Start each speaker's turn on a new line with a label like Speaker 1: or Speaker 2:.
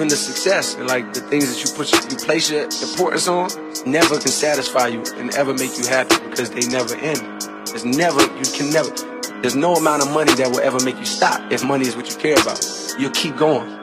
Speaker 1: even the success and like the things that you place your importance on never can satisfy you and ever make you happy because they never end. There's no amount of money that will ever make you stop if money is what you care about. You'll keep going.